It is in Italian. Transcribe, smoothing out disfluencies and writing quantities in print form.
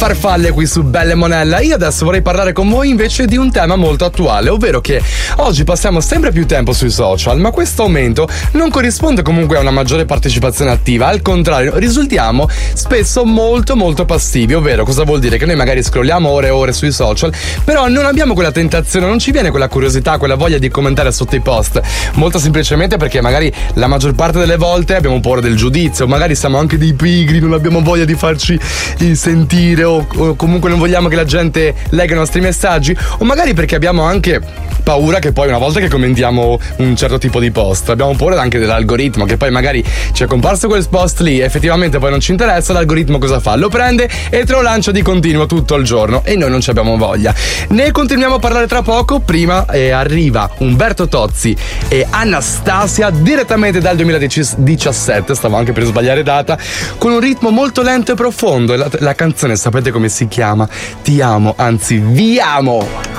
farfalle qui su Belle Monella. Io adesso vorrei parlare con voi invece di un tema molto attuale, ovvero che oggi passiamo sempre più tempo sui social, ma questo aumento non corrisponde comunque a una maggiore partecipazione attiva, al contrario, risultiamo spesso molto passivi, ovvero cosa vuol dire? Che noi magari scrolliamo ore e ore sui social, però non abbiamo quella tentazione, non ci viene quella curiosità, quella voglia di commentare sotto i post, molto semplicemente perché magari la maggior parte delle volte abbiamo paura del giudizio, magari siamo anche dei pigri, non abbiamo voglia di farci sentire o comunque non vogliamo che la gente legga i nostri messaggi, o magari perché abbiamo anche paura che poi una volta che commentiamo un certo tipo di post abbiamo paura anche dell'algoritmo, che poi magari ci è comparso quel post lì, effettivamente poi non ci interessa, l'algoritmo cosa fa? Lo prende e te lo lancia di continuo tutto il giorno e noi non ci abbiamo voglia. Ne continuiamo a parlare tra poco, prima arriva Umberto Tozzi e Anastasia direttamente dal 2017, stavo anche per sbagliare data, con un ritmo molto lento e profondo. La canzone sapete come si chiama? Ti amo, anzi vi amo!